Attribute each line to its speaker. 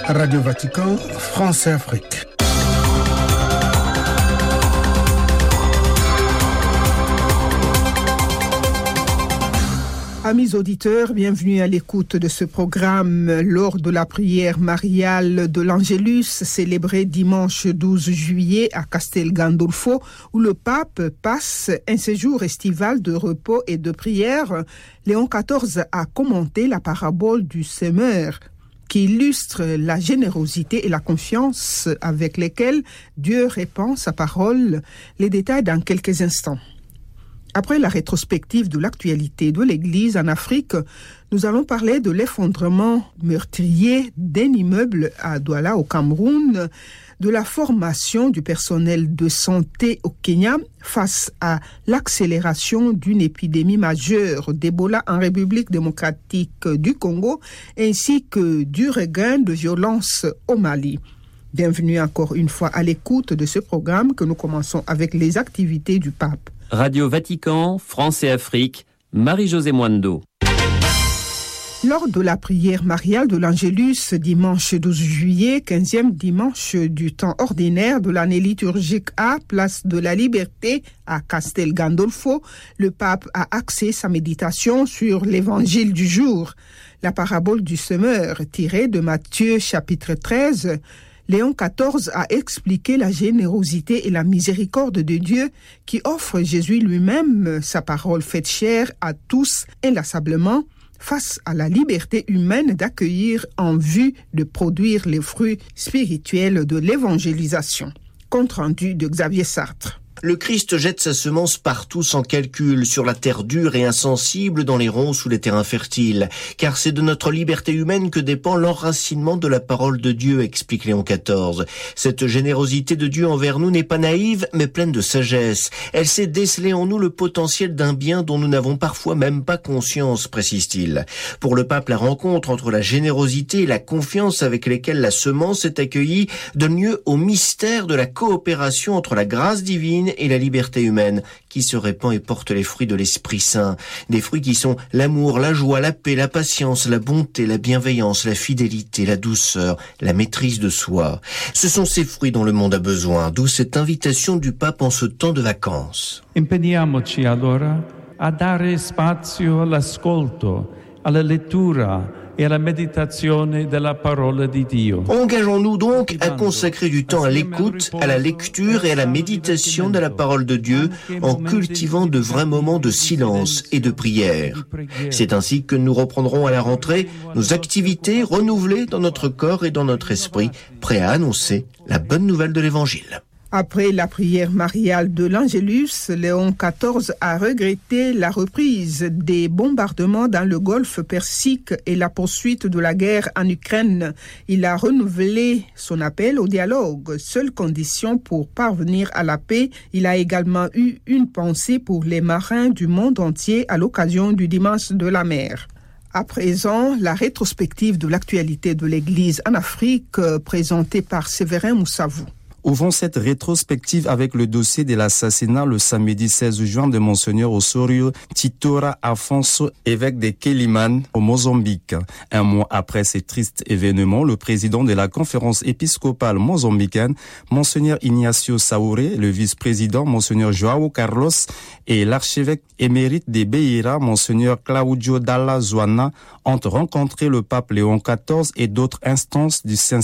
Speaker 1: Radio Vatican, France et Afrique.
Speaker 2: Amis auditeurs, bienvenue à l'écoute de ce programme lors de la prière mariale de l'Angélus célébrée dimanche 12 juillet à Castel Gandolfo, où le pape passe un séjour estival de repos et de prière. Léon XIV a commenté la parabole du semeur, qui illustre la générosité et la confiance avec lesquelles Dieu répand sa parole. Les détails dans quelques instants. Après la rétrospective de l'actualité de l'Église en Afrique, nous allons parler de l'effondrement meurtrier d'un immeuble à Douala au Cameroun, de la formation du personnel de santé au Kenya face à l'accélération d'une épidémie majeure d'Ebola en République démocratique du Congo, ainsi que du regain de violence au Mali. Bienvenue encore une fois à l'écoute de ce programme que nous commençons avec les activités du pape.
Speaker 3: Radio Vatican, France et Afrique, Marie-Josée Mwando.
Speaker 2: Lors de la prière mariale de l'Angélus, dimanche 12 juillet, 15e dimanche du temps ordinaire de l'année liturgique A, place de la Liberté à Castel Gandolfo, le pape a axé sa méditation sur l'évangile du jour, la parabole du semeur tirée de Matthieu chapitre 13. Léon XIV a expliqué la générosité et la miséricorde de Dieu qui offre Jésus lui-même, sa parole faite chair à tous inlassablement, face à la liberté humaine d'accueillir en vue de produire les fruits spirituels de l'évangélisation. Compte rendu de Xavier Sartre.
Speaker 4: Le Christ jette sa semence partout sans calcul, sur la terre dure et insensible, dans les ronces ou les terrains fertiles. Car c'est de notre liberté humaine que dépend l'enracinement de la parole de Dieu, explique Léon XIV. Cette générosité de Dieu envers nous n'est pas naïve, mais pleine de sagesse. Elle sait déceler en nous le potentiel d'un bien dont nous n'avons parfois même pas conscience, précise-t-il. Pour le pape, la rencontre entre la générosité et la confiance avec lesquelles la semence est accueillie donne lieu au mystère de la coopération entre la grâce divine et la liberté humaine qui se répand et porte les fruits de l'Esprit Saint. Des fruits qui sont l'amour, la joie, la paix, la patience, la bonté, la bienveillance, la fidélité, la douceur, la maîtrise de soi. Ce sont ces fruits dont le monde a besoin, d'où cette invitation du pape en ce temps de vacances.
Speaker 5: Impegniamoci allora a dare spazio all'ascolto, alla lettura et à la méditation de la parole de Dieu.
Speaker 4: Engageons-nous donc à consacrer du temps à l'écoute, à la lecture et à la méditation de la parole de Dieu en cultivant de vrais moments de silence et de prière. C'est ainsi que nous reprendrons à la rentrée nos activités renouvelées dans notre corps et dans notre esprit, prêts à annoncer la bonne nouvelle de l'Évangile.
Speaker 2: Après la prière mariale de l'Angélus, Léon XIV a regretté la reprise des bombardements dans le Golfe Persique et la poursuite de la guerre en Ukraine. Il a renouvelé son appel au dialogue, seule condition pour parvenir à la paix. Il a également eu une pensée pour les marins du monde entier à l'occasion du Dimanche de la mer. À présent, la rétrospective de l'actualité de l'Église en Afrique, présentée par Séverin Moussavou.
Speaker 6: Ouvrons cette rétrospective avec le dossier de l'assassinat le samedi 16 juin de Monseigneur Osorio Titora Afonso, évêque de Quelimane au Mozambique. Un mois après ces tristes événements, le président de la conférence épiscopale mozambicaine, Monseigneur Ignacio Saouré, le vice-président Monseigneur João Carlos et l'archevêque émérite de Beira, Monseigneur Claudio Dalla Zuana, ont rencontré le pape Léon XIV et d'autres instances du Saint